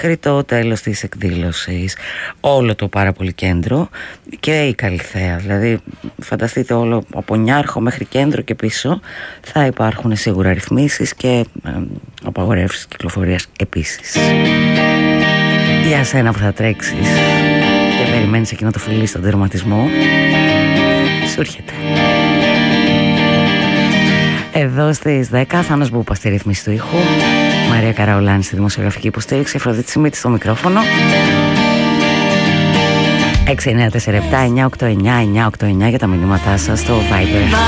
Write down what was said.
μέχρι το τέλος της εκδήλωσης όλο το πάρα πολύ κέντρο και η Καλιθέα. Δηλαδή φανταστείτε όλο από Νιάρχο μέχρι κέντρο και πίσω θα υπάρχουν σίγουρα ρυθμίσεις και απαγορεύσεις κυκλοφορίας επίσης. Για σένα που θα τρέξεις και περιμένεις εκείνο το φιλί στον τερματισμό, σου έρχεται. Εδώ στις 10, Θάνος Μπούπα στη ρύθμιση του ήχου, Μαρία Καραολάνη στη δημοσιογραφική υποστήριξη, Αφροδίτη Σιμίτη στο μικρόφωνο. 6947-989-989 για τα μηνύματά σας στο Viber.